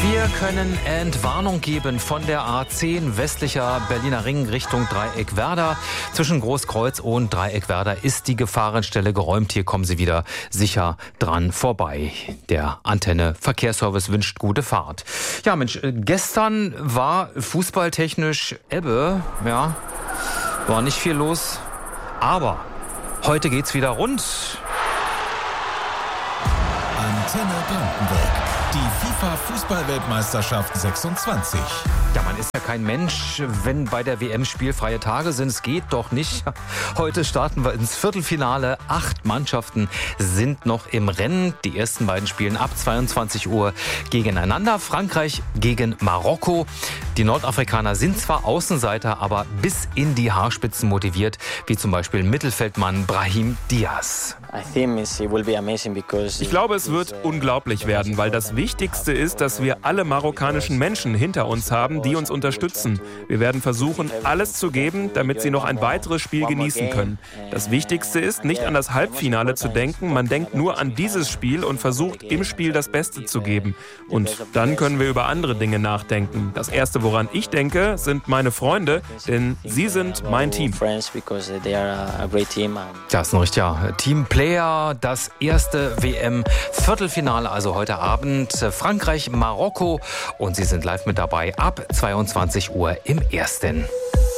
Wir können Entwarnung geben von der A10 westlicher Berliner Ring Richtung Dreieckwerder. Zwischen Großkreuz und Dreieckwerder ist die Gefahrenstelle geräumt. Hier kommen Sie wieder sicher dran vorbei. Der Antenne Verkehrsservice wünscht gute Fahrt. Ja Mensch, gestern war fußballtechnisch Ebbe. Ja, war nicht viel los. Aber heute geht's wieder rund. Antenne Brandenburg. Die FIFA-Fußball-Weltmeisterschaft 26. Ja, man ist ja kein Mensch, wenn bei der WM spielfreie Tage sind. Es geht doch nicht. Heute starten wir ins Viertelfinale. 8 Mannschaften sind noch im Rennen. Die ersten beiden spielen ab 22 Uhr gegeneinander. Frankreich gegen Marokko. Die Nordafrikaner sind zwar Außenseiter, aber bis in die Haarspitzen motiviert, wie zum Beispiel Mittelfeldmann Brahim Diaz. Ich glaube, es wird unglaublich werden, weil das Wichtigste ist, dass wir alle marokkanischen Menschen hinter uns haben, die uns unterstützen. Wir werden versuchen, alles zu geben, damit sie noch ein weiteres Spiel genießen können. Das Wichtigste ist, nicht an das Halbfinale zu denken, man denkt nur an dieses Spiel und versucht, im Spiel das Beste zu geben. Und dann können wir über andere Dinge nachdenken. Das Erste, woran ich denke, sind meine Freunde, denn sie sind mein Team. Das ist ein richtiger Teamplayer. Das erste WM-Viertelfinale, also heute Abend. Frankreich, Marokko. Und Sie sind live mit dabei ab 22 Uhr im Ersten.